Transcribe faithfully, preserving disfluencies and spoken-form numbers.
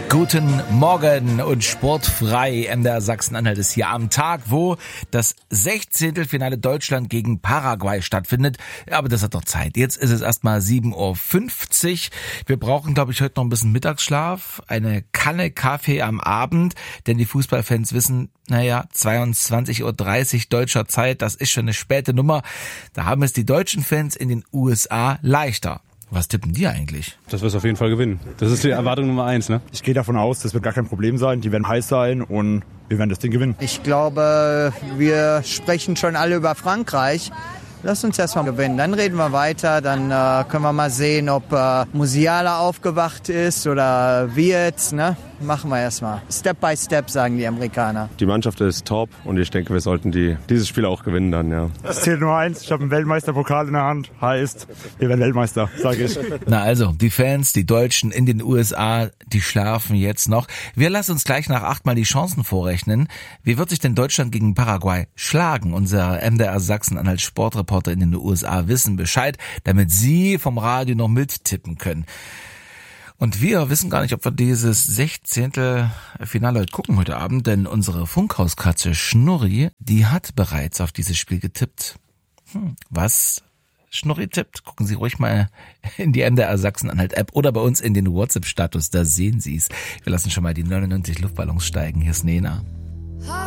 Guten Morgen und sportfrei. M D R Sachsen-Anhalt ist hier am Tag, wo das Sechzehntelfinale Deutschland gegen Paraguay stattfindet. Aber das hat doch Zeit. Jetzt ist es erstmal sieben Uhr fünfzig. Wir brauchen, glaube ich, heute noch ein bisschen Mittagsschlaf, eine Kanne Kaffee am Abend, denn die Fußballfans wissen, naja, zweiundzwanzig Uhr dreißig deutscher Zeit, das ist schon eine späte Nummer. Da haben es die deutschen Fans in den U S A leichter. Was tippen die eigentlich? Das wird auf jeden Fall gewinnen. Das ist die Erwartung Nummer eins, ne? Ich gehe davon aus, das wird gar kein Problem sein. Die werden heiß sein und wir werden das Ding gewinnen. Ich glaube, wir sprechen schon alle über Frankreich. Lass uns erst mal gewinnen, dann reden wir weiter, dann äh, können wir mal sehen, ob äh, Musiala aufgewacht ist oder wie jetzt, ne? Machen wir erst mal. Step by Step, sagen die Amerikaner. Die Mannschaft ist top und ich denke, wir sollten die, dieses Spiel auch gewinnen dann, ja. Es zählt nur eins, ich habe einen Weltmeisterpokal in der Hand, heißt, wir werden Weltmeister, sage ich. Na also, die Fans, die Deutschen in den U S A, die schlafen jetzt noch. Wir lassen uns gleich nach acht mal die Chancen vorrechnen. Wie wird sich denn Deutschland gegen Paraguay schlagen? Unser M D R Sachsen-Anhalt Sportreporter in den U S A wissen Bescheid, damit Sie vom Radio noch mittippen können. Und wir wissen gar nicht, ob wir dieses Sechzehntelfinale heute gucken heute Abend, denn unsere Funkhauskatze Schnurri, die hat bereits auf dieses Spiel getippt. Hm, was Schnurri tippt, gucken Sie ruhig mal in die M D R Sachsen-Anhalt-App oder bei uns in den WhatsApp-Status, da sehen Sie es. Wir lassen schon mal die neunundneunzig Luftballons steigen. Hier ist Nena.